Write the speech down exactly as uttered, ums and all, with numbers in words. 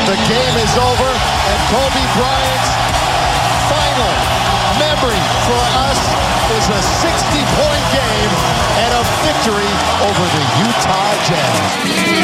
The game is over, and Kobe Bryant's final memory for us is a sixty-point game and a victory over the Utah Jazz.